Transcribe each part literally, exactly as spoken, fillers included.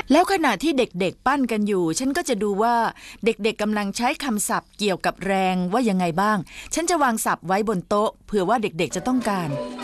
แล้วขณะที่เด็กๆปั้นกันอยู่ฉันก็จะดูว่าเด็กๆกำลังใช้คำศัพท์เกี่ยวกับแรงว่ายังไงบ้างฉันจะวางศัพท์ไว้บนโต๊ะเผื่อว่าเด็กๆจะต้องการ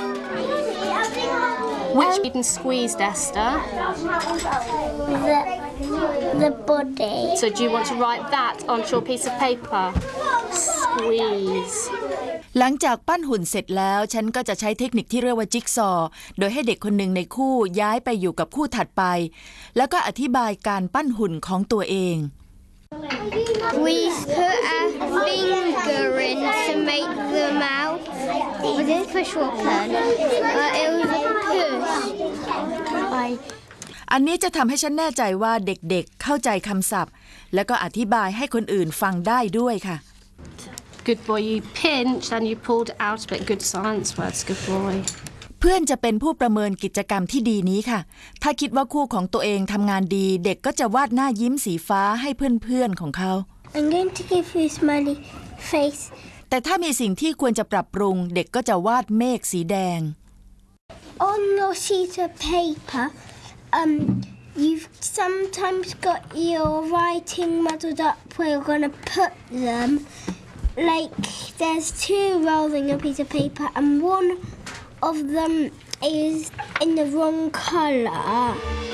Which didn't squeeze, Esther? The, the body. So do you want to write that onto your piece of paper? Squeeze. หลังจากปั้นหุ่นเสร็จแล้วฉันก็จะใช้เทคนิคที่เรียกว่าจิ๊กซอว์โดยให้เด็กคนหนึ่งในคู่ย้ายไปอยู่กับคู่ถัดไปแล้วก็อธิบายการปั้นหุ่นของตัวเอง We put a finger in to make the mouth. Was it push or pull? Uh, it was a push. I อันนี้จะทำให้ฉันแน่ใจว่าเด็กๆเข้าใจคำศัพท์แล้วก็อธิบายให้คนอื่นฟังได้ด้วยค่ะ Good boy, you pinched and you pulled out a bit. Good science words, good boy. เพื่อนจะเป็นผู้ประเมินกิจกรรมที่ดีนี้ค่ะถ้าคิดว่าคู่ของตัวเองทำงานดีเด็กก็จะวาดหน้ายิ้มสีฟ้าให้เพื่อนๆของเขา I'm going to give you a smiley face. แต่ถ้ามีสิ่งที่ควรจะปรับปรุงเด็กก็จะวาดเมฆสีแดง On your sheet of paper, um, you've sometimes got your writing muddled up where you're going to put them. Like, there's two rolling a piece of paper and one of them is in the wrong colour.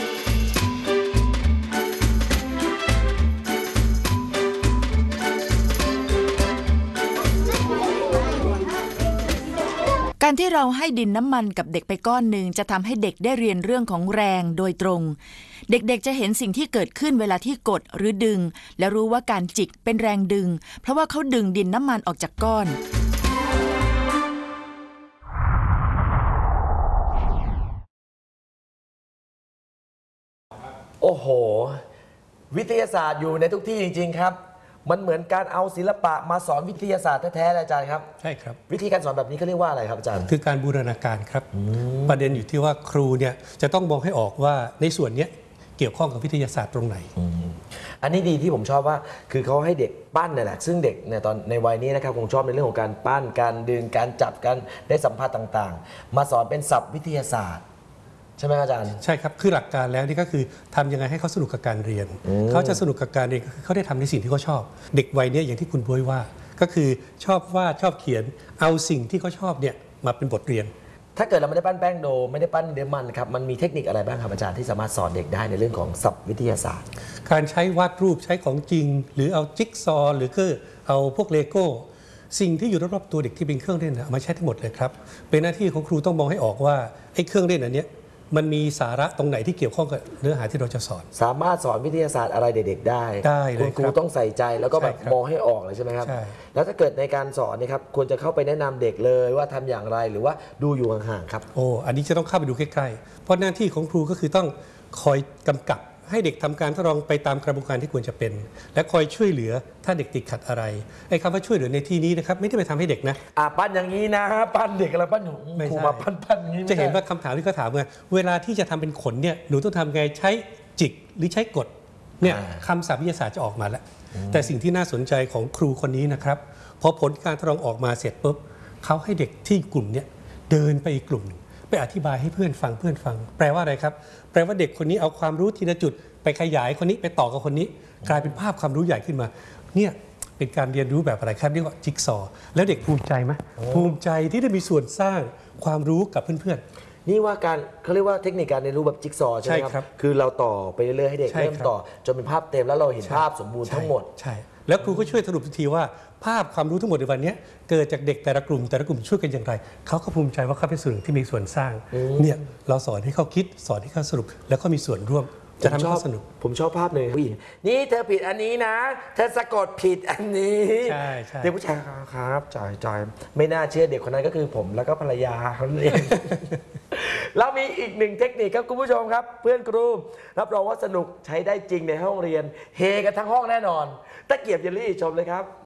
การที่เราให้ดินน้ำมันกับเด็กไปก้อนหนึ่งจะทำให้เด็กได้เรียนเรื่องของแรงโดยตรงเด็กๆจะเห็นสิ่งที่เกิดขึ้นเวลาที่กดหรือดึงและรู้ว่าการจิกเป็นแรงดึงเพราะว่าเขาดึงดินน้ำมันออกจากก้อนโอ้โหวิทยาศาสตร์อยู่ในทุกที่จริงๆครับมันเหมือนการเอาศิลปะมาสอนวิทยาศาสตร์แท้ๆเลยอาจารย์ครับใช่ครับวิธีการสอนแบบนี้เขาเรียกว่าอะไรครับอาจารย์คือการบูรณาการครับประเด็นอยู่ที่ว่าครูเนี่ยจะต้องมองให้ออกว่าในส่วนนี้เกี่ยวข้องกับวิทยาศาสตร์ตรงไหนอันนี้ดีที่ผมชอบว่าคือเขาให้เด็กปั้นนี่แหละซึ่งเด็กในตอนในวัยนี้นะครับคงชอบในเรื่องของการปั้นการดึงการจับการได้สัมผัสต่างๆมาสอนเป็นศัพท์วิทยาศาสตร์ใช่ไหมอาจารย์ใช่ครับคือหลักการแล้วนี่ก็คือทำยังไงให้เขาสนุกกับการเรียนเขาจะสนุกกับการเรียนก็คือเขาได้ทำในสิ่งที่เขาชอบเด็กวัยนี้อย่างที่คุณบ๊วยว่าก็คือชอบวาดชอบเขียนเอาสิ่งที่เขาชอบเนี่ยมาเป็นบทเรียนถ้าเกิดเราไม่ได้ปั้นแป้งโดไม่ได้ปั้นเดมันครับมันมีเทคนิคอะไรบ้างครับอาจารย์ที่สามารถสอนเด็กได้ในเรื่องของศัพท์วิทยาศาสตร์การใช้วาดรูปใช้ของจริงหรือเอาจิ๊กซอว์หรือก็เอาพวกเลโก้สิ่งที่อยู่รอบๆตัวเด็กที่เป็นเครื่องเล่นเอามาใช้ทั้งหมดเลยครับเป็นหน้าที่ของครูต้องมองให้ออกว่าไอ้เครื่องเล่นอันนี้มันมีสาระตรงไหนที่เกี่ยวข้องกับเนื้อหาที่เราจะสอนสามารถสอนวิทยาศาสตร์อะไรเด็กๆได้ได้เลยคุณครูต้องใส่ใจแล้วก็แบบมองให้ออกเลยใช่ไหมครับแล้วถ้าเกิดในการสอนนี่ครับควรจะเข้าไปแนะนำเด็กเลยว่าทำอย่างไรหรือว่าดูอยู่ห่างๆครับโอ้อันนี้จะต้องเข้าไปดูใกล้ๆเพราะหน้าที่ของครูก็คือต้องคอยกำกับให้เด็กทำการทดลองไปตามกระบวนการที่ควรจะเป็นและคอยช่วยเหลือถ้าเด็กติดขัดอะไรไอ้คำว่าช่วยเหลือในที่นี้นะครับไม่ได้ไปทำให้เด็กนะอ่าปั้นอย่างนี้นะปั้นเด็กอะไรปั้นอยู่ครูมาปั้นปั้นอย่างนี้จะเห็นว่าคำถามที่เขาถามว่าเวลาที่จะทำเป็นขนเนี่ยหนูต้องทำไงใช้จิกหรือใช้กดเนี่ยคำศัพท์วิทยาศาสตร์จะออกมาแล้วแต่สิ่งที่น่าสนใจของครูคนนี้นะครับพอผลการทดลองออกมาเสร็จปุ๊บเขาให้เด็กที่กลุ่มเนี่ยเดินไปอีกกลุ่มไปอธิบายให้เพื่อนฟังเพื่อนฟังแปลว่าอะไรครับแปลว่าเด็กคนนี้เอาความรู้ทีละจุดไปขยายคนนี้ไปต่อกับคนนี้กลายเป็นภาพความรู้ใหญ่ขึ้นมาเนี่ยเป็นการเรียนรู้แบบอะไรครับเรียกว่าจิ๊กซอว์แล้วเด็กภูมิใจไหมภูมิใจที่ได้มีส่วนสร้างความรู้กับเพื่อนๆนี่ว่าการเขาเรียกว่าเทคนิคการเรียนรู้แบบจิ๊กซอว์ใช่ไหมครับคือเราต่อไปเรื่อยๆให้เด็กเริ่มต่อจนเป็นภาพเต็มแล้วเราเห็นภาพสมบูรณ์ทั้งหมดใช่แล้วครูก็ช่วยสรุปทันทีว่าภาพความรู้ทั้งหมดในวันนี้เกิดจากเด็กแต่ละกลุ่มแต่ละกลุ่มช่วยกันอย่างไรเขาก็ภูมิใจว่าเขาเป็นส่วนที่มีส่วนสร้างเนี่ยเราสอนให้เขาคิดสอนให้เขาสรุปแล้วก็มีส่วนร่วมจะทำให้เขาสนุกผมชอบภาพเลยผู้หญิงนี่เธอผิดอันนี้นะเธอสะกดผิดอันนี้ใช่ใช่เด็กผู้ชายครับจอยจอยไม่น่าเชื่อเด็กคนนั้นก็คือผมแล้วก็ภรรยาเขาเองเรามีอีกหนึ่งเทคนิคครับคุณผู้ชมครับเพื่อนครูรับรองว่าสนุกใช้ได้จริงในห้องเรียนเฮกันทั้งห้องแน่นอนตะเกียบเยลลี่ชมเลยครับ